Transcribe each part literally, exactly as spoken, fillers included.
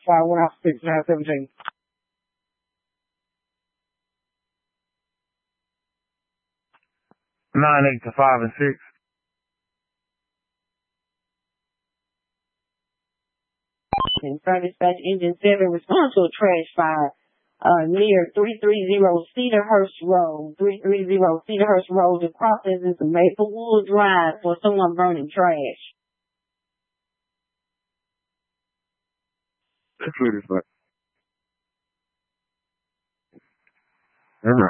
five one out six nine seventeen. Nine eight to five and six. Furnace Dispatch Engine seven response to a trash fire uh, near three thirty Cedarhurst Road. three thirty Cedarhurst Road. The process is Maplewood Drive for someone burning trash. That's what it's like. Uh-huh.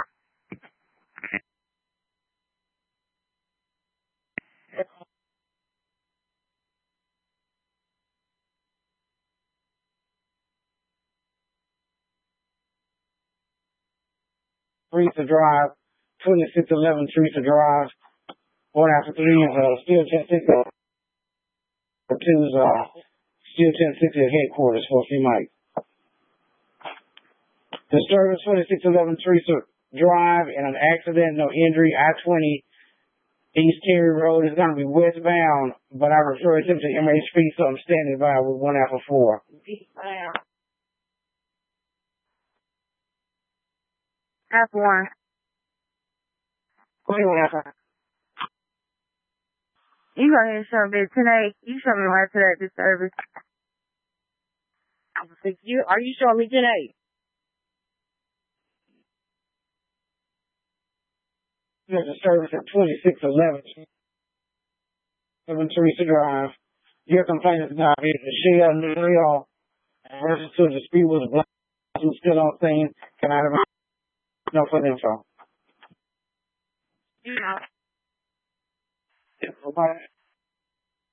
Teresa Drive, twenty-six eleven Teresa Drive, one after three, uh, still ten sixty. Or two's, uh, still ten sixty at headquarters for a few mics. Disturbance twenty-six eleven Teresa Drive and an accident, no injury. I twenty East Terry Road is going to be westbound, but I refer him to M H P, so I'm standing by with one after four. F one. Go ahead, Alpha. You go ahead and show me today. You show me right to that disturbance. You, are you showing me today? There's a service at twenty-six eleven Teresa Drive. Your complaint is now here to Shea New York. Versus to the speed was black. I'm still on scene. Can I have no further info? You know. Yeah,